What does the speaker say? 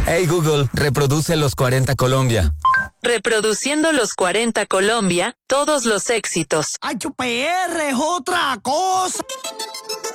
Hey Google, reproduce los 40 Colombia. Reproduciendo los 40 Colombia, todos los éxitos. ¡Ay, chuper! ¡Es otra cosa!